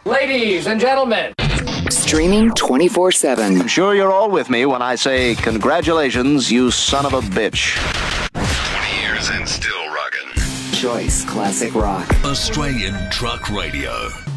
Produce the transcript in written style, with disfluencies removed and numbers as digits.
Ladies and gentlemen. Streaming 24/7. I'm sure you're all with me when I say congratulations, you son of a bitch. 20 years and still rockin'. Choice Classic Rock. Australian Truck Radio.